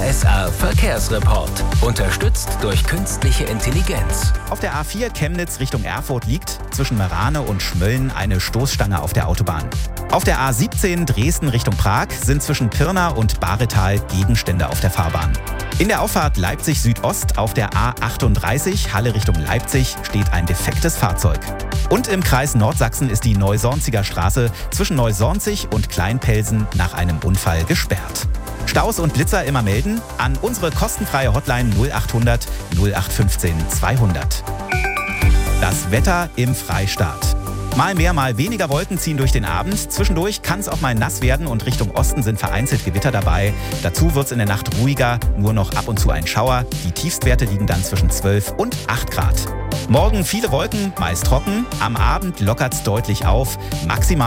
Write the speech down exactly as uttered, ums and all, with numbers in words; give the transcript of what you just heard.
S R Verkehrsreport. Unterstützt durch künstliche Intelligenz. Auf der A vier Chemnitz Richtung Erfurt liegt zwischen Marane und Schmölln eine Stoßstange auf der Autobahn. Auf der A siebzehn Dresden Richtung Prag sind zwischen Pirna und Baretal Gegenstände auf der Fahrbahn. In der Auffahrt Leipzig Südost auf der A achtunddreißig Halle Richtung Leipzig steht ein defektes Fahrzeug. Und im Kreis Nordsachsen ist die Neusornziger Straße zwischen Neusornzig und Kleinpelsen nach einem Unfall gesperrt. Staus und Blitzer immer melden an unsere kostenfreie Hotline null achthundert null acht fünfzehn zweihundert. Das Wetter im Freistaat. Mal mehr, mal weniger Wolken ziehen durch den Abend. Zwischendurch kann es auch mal nass werden und Richtung Osten sind vereinzelt Gewitter dabei. Dazu wird es in der Nacht ruhiger, nur noch ab und zu ein Schauer. Die Tiefstwerte liegen dann zwischen zwölf und acht Grad. Morgen viele Wolken, meist trocken. Am Abend lockert es deutlich auf. Maximal